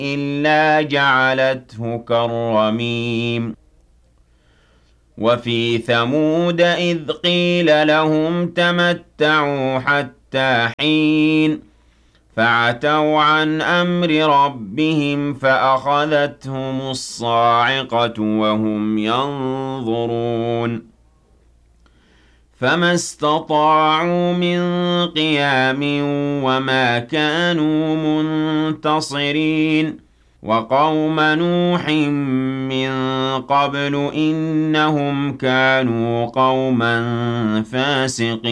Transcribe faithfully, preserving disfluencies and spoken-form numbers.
إِلَّا جَعَلَتْهُ كَالرَّمِيمِ وَفِي ثَمُودَ إِذْ قِيلَ لَهُمْ تَمَتَّعُوا حَتَّىٰ حِينٍ فَعَتَوْا عَنْ أَمْرِ رَبِّهِمْ فَأَخَذَتْهُمُ الصَّاعِقَةُ وَهُمْ يَنظُرُونَ فَمَا اسْتَطَاعُوا مِن قِيَامٍ وَمَا كَانُوا مُنتَصِرِينَ وَقَوْمَ نُوحٍ مِّن قَبْلُ ۖ إِنَّهُمْ كَانُوا قَوْمًا فَاسِقِينَ